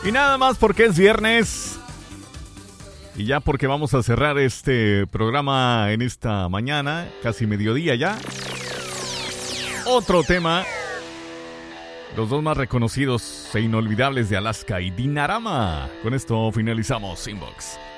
Y nada más porque es viernes. Y ya porque vamos a cerrar este programa en esta mañana, casi mediodía ya. Otro tema. Los dos más reconocidos e inolvidables de Alaska y Dinarama. Con esto finalizamos Inbox.